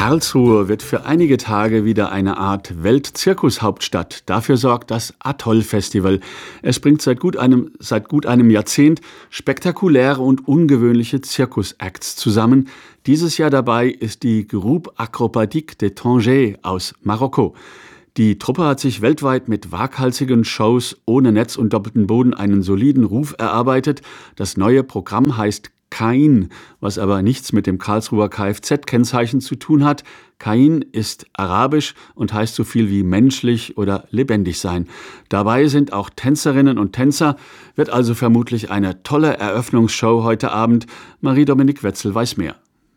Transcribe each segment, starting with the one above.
Karlsruhe wird für einige Tage wieder eine Art Weltzirkushauptstadt. Dafür sorgt das Atoll-Festival. Es bringt seit gut einem Jahrzehnt spektakuläre und ungewöhnliche Zirkusacts zusammen. Dieses Jahr dabei ist die Groupe Acrobatique de Tanger aus Marokko. Die Truppe hat sich weltweit mit waghalsigen Shows ohne Netz und doppelten Boden einen soliden Ruf erarbeitet. Das neue Programm heißt Caïn, was aber nichts mit dem Karlsruher Kfz-Kennzeichen zu tun hat. Caïn ist arabisch und heißt so viel wie menschlich oder lebendig sein. Dabei sind auch Tänzerinnen und Tänzer, wird also vermutlich eine tolle Eröffnungsshow heute Abend. Marie-Dominique Wetzel weiß mehr.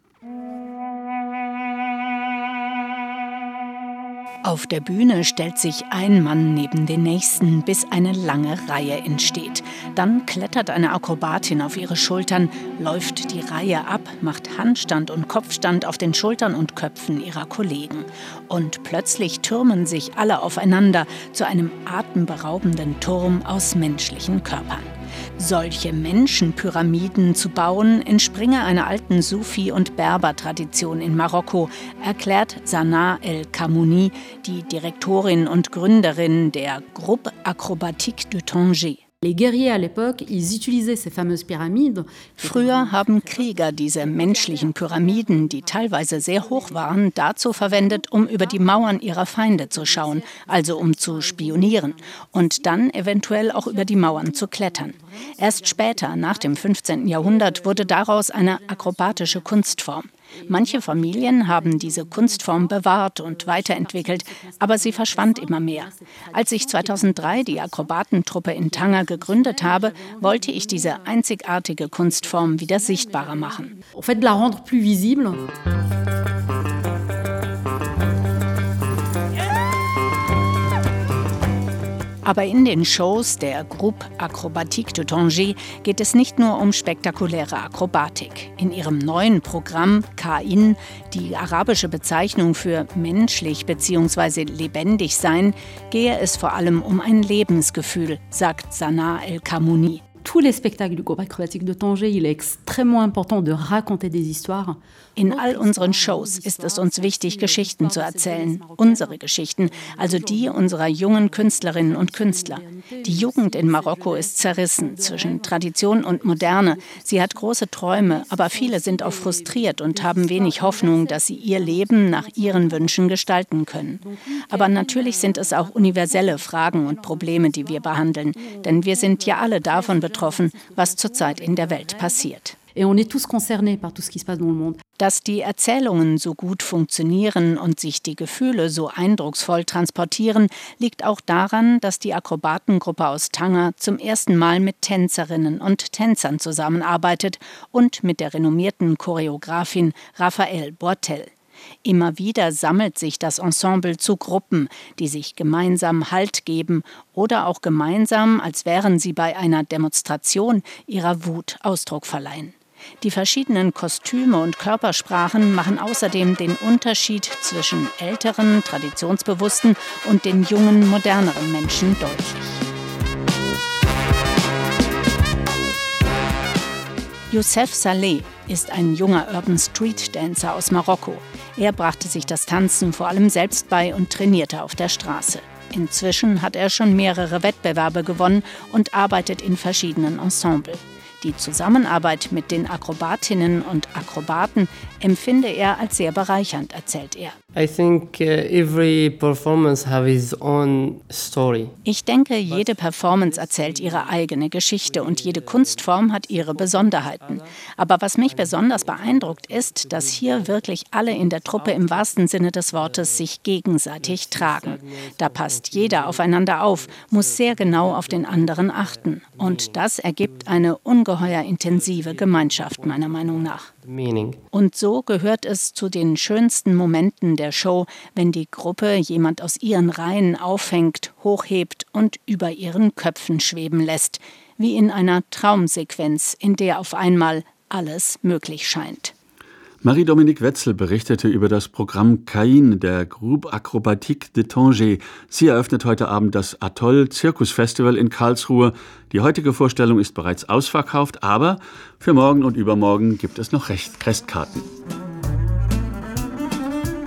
Auf der Bühne stellt sich ein Mann neben den nächsten, bis eine lange Reihe entsteht. Dann klettert eine Akrobatin auf ihre Schultern, läuft die Reihe ab, macht Handstand und Kopfstand auf den Schultern und Köpfen ihrer Kollegen. Und plötzlich türmen sich alle aufeinander zu einem atemberaubenden Turm aus menschlichen Körpern. Solche Menschenpyramiden zu bauen, entspringe einer alten Sufi- und Berber-Tradition in Marokko, erklärt Sanaa El-Kamouni, die Direktorin und Gründerin der Groupe Acrobatique de Tanger. Früher haben Krieger diese menschlichen Pyramiden, die teilweise sehr hoch waren, dazu verwendet, um über die Mauern ihrer Feinde zu schauen, also um zu spionieren und dann eventuell auch über die Mauern zu klettern. Erst später, nach dem 15. Jahrhundert, wurde daraus eine akrobatische Kunstform. Manche Familien haben diese Kunstform bewahrt und weiterentwickelt, aber sie verschwand immer mehr. Als ich 2003 die Akrobatentruppe in Tanger gegründet habe, wollte ich diese einzigartige Kunstform wieder sichtbarer machen. Aber in den Shows der Groupe Acrobatique de Tanger geht es nicht nur um spektakuläre Akrobatik. In ihrem neuen Programm Caïn, die arabische Bezeichnung für menschlich bzw. lebendig sein, gehe es vor allem um ein Lebensgefühl, sagt Sanaa El-Kamouni. Tous les spectacles du Groupe Acrobatique de Tanger, il est extrêmement important de raconter des histoires. In all unseren Shows ist es uns wichtig, Geschichten zu erzählen. Unsere Geschichten, also die unserer jungen Künstlerinnen und Künstler. Die Jugend in Marokko ist zerrissen zwischen Tradition und Moderne. Sie hat große Träume, aber viele sind auch frustriert und haben wenig Hoffnung, dass sie ihr Leben nach ihren Wünschen gestalten können. Aber natürlich sind es auch universelle Fragen und Probleme, die wir behandeln. Denn wir sind ja alle davon betroffen, was zurzeit in der Welt passiert. Dass die Erzählungen so gut funktionieren und sich die Gefühle so eindrucksvoll transportieren, liegt auch daran, dass die Akrobatengruppe aus Tanger zum ersten Mal mit Tänzerinnen und Tänzern zusammenarbeitet und mit der renommierten Choreografin Raphael Boitel. Immer wieder sammelt sich das Ensemble zu Gruppen, die sich gemeinsam Halt geben oder auch gemeinsam, als wären sie bei einer Demonstration, ihrer Wut Ausdruck verleihen. Die verschiedenen Kostüme und Körpersprachen machen außerdem den Unterschied zwischen älteren, traditionsbewussten und den jungen, moderneren Menschen deutlich. Youssef Saleh ist ein junger Urban Street Dancer aus Marokko. Er brachte sich das Tanzen vor allem selbst bei und trainierte auf der Straße. Inzwischen hat er schon mehrere Wettbewerbe gewonnen und arbeitet in verschiedenen Ensembles. Die Zusammenarbeit mit den Akrobatinnen und Akrobaten empfinde er als sehr bereichernd, erzählt er. I think every performance have its own story. Ich denke, jede Performance erzählt ihre eigene Geschichte und jede Kunstform hat ihre Besonderheiten. Aber was mich besonders beeindruckt ist, dass hier wirklich alle in der Truppe im wahrsten Sinne des Wortes sich gegenseitig tragen. Da passt jeder aufeinander auf, muss sehr genau auf den anderen achten. Und das ergibt eine ungeheuer intensive Gemeinschaft, meiner Meinung nach. Und so gehört es zu den schönsten Momenten der Show, wenn die Gruppe jemand aus ihren Reihen auffängt, hochhebt und über ihren Köpfen schweben lässt, wie in einer Traumsequenz, in der auf einmal alles möglich scheint. Marie-Dominique Wetzel berichtete über das Programm Caïn der Groupe Acrobatique de Tanger. Sie eröffnet heute Abend das Atoll Zirkusfestival in Karlsruhe. Die heutige Vorstellung ist bereits ausverkauft, aber für morgen und übermorgen gibt es noch Restkarten.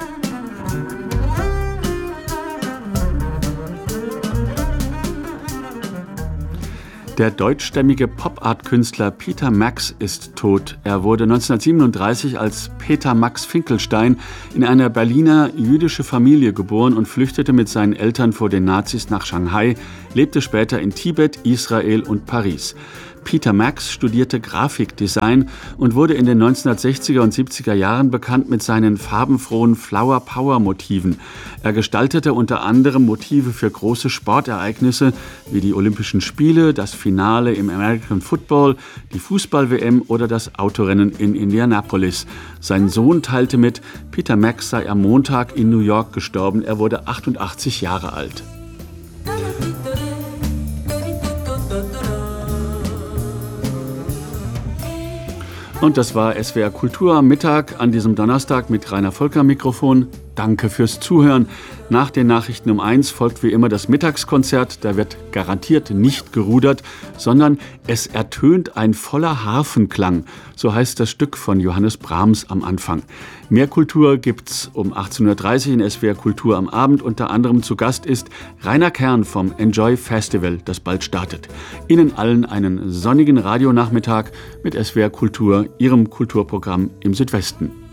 Der deutschstämmige Pop-Art-Künstler Peter Max ist tot. Er wurde 1937 als Peter Max Finkelstein in einer Berliner jüdische Familie geboren und flüchtete mit seinen Eltern vor den Nazis nach Shanghai, lebte später in Tibet, Israel und Paris. Peter Max studierte Grafikdesign und wurde in den 1960er und 70er Jahren bekannt mit seinen farbenfrohen Flower-Power-Motiven. Er gestaltete unter anderem Motive für große Sportereignisse wie die Olympischen Spiele, das Finale im American Football, die Fußball-WM oder das Autorennen in Indianapolis. Sein Sohn teilte mit, Peter Max sei am Montag in New York gestorben. Er wurde 88 Jahre alt. Und das war SWR Kultur am Mittag an diesem Donnerstag mit Rainer Volker am Mikrofon. Danke fürs Zuhören. Nach den Nachrichten um 1 folgt wie immer das Mittagskonzert. Da wird garantiert nicht gerudert, sondern es ertönt ein voller Harfenklang. So heißt das Stück von Johannes Brahms am Anfang. Mehr Kultur gibt's um 18:30 Uhr in SWR Kultur am Abend. Unter anderem zu Gast ist Rainer Kern vom Enjoy Festival, das bald startet. Ihnen allen einen sonnigen Radionachmittag mit SWR Kultur, Ihrem Kulturprogramm im Südwesten.